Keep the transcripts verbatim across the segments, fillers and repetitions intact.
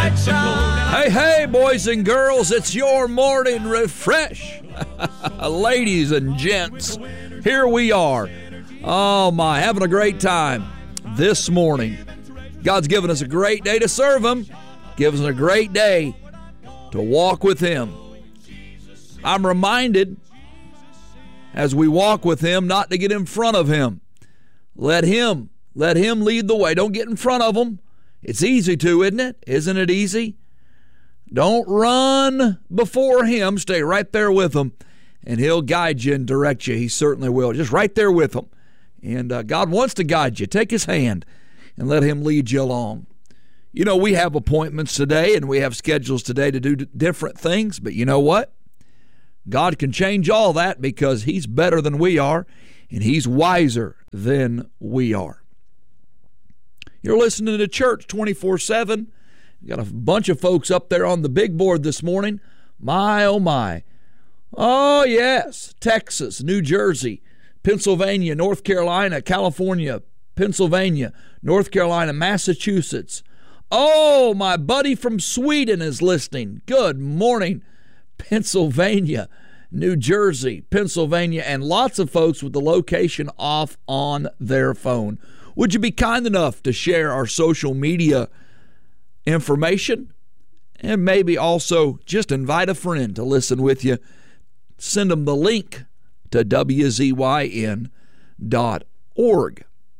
Hey, hey, boys and girls, it's your morning refresh. Ladies and gents, here we are. Oh, my, having a great time this morning. God's given us a great day to serve Him, given us a great day to walk with Him. I'm reminded as we walk with Him not to get in front of Him. Let Him, let Him lead the way. Don't get in front of Him. It's easy to, isn't it? Isn't it easy? Don't run before Him. Stay right there with Him, and He'll guide you and direct you. He certainly will. Just right there with Him. And uh, God wants to guide you. Take His hand and let Him lead you along. You know, we have appointments today, and we have schedules today to do d- different things, but you know what? God can change all that because He's better than we are, and He's wiser than we are. You're listening to church twenty-four seven. Got a bunch of folks up there on the big board this morning. My, oh, my. Oh, yes. Texas, New Jersey, Pennsylvania, North Carolina, California, Pennsylvania, North Carolina, Massachusetts. Oh, my buddy from Sweden is listening. Good morning. Pennsylvania, New Jersey, Pennsylvania, and lots of folks with the location off on their phone. Would you be kind enough to share our social media information and maybe also just invite a friend to listen with you? Send them the link to W Z Y N dot org.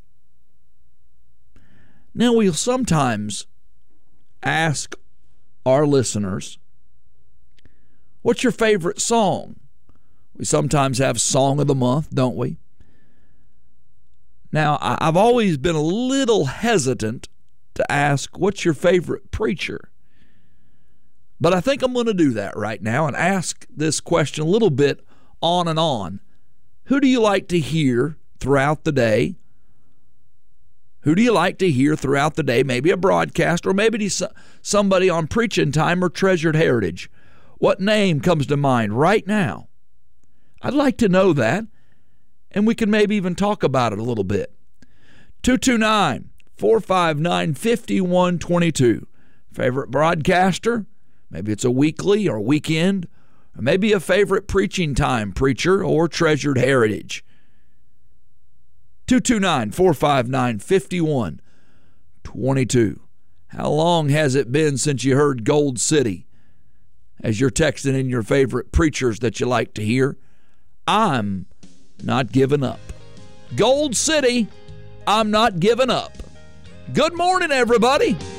Now, we'll sometimes ask our listeners, what's your favorite song? We sometimes have Song of the Month, don't we? Now, I've always been a little hesitant to ask, what's your favorite preacher? But I think I'm going to do that right now and ask this question a little bit on and on. Who do you like to hear throughout the day? Who do you like to hear throughout the day? Maybe a broadcast, or maybe somebody on Preaching Time or Treasured Heritage. What name comes to mind right now? I'd like to know that, and we can maybe even talk about it a little bit. two two nine, four five nine, five one two two. Favorite broadcaster? Maybe it's a weekly or weekend, or maybe a favorite Preaching Time preacher or Treasured Heritage. two two nine, four five nine, five one two two. How long has it been since you heard Gold City? As you're texting in your favorite preachers that you like to hear, I'm not giving up. Gold City, I'm not giving up. Good morning, everybody.